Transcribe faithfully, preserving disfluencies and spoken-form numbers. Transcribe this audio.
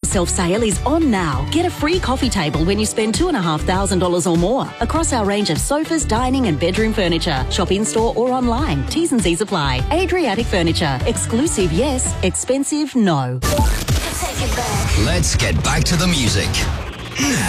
yourself sale is on now. Get a free coffee table when you spend two thousand five hundred dollars or more across our range of sofas, dining and bedroom furniture. Shop in-store or online. T's and C's apply. Adriatic Furniture. Exclusive, yes. Expensive, no. Let's get back to the music.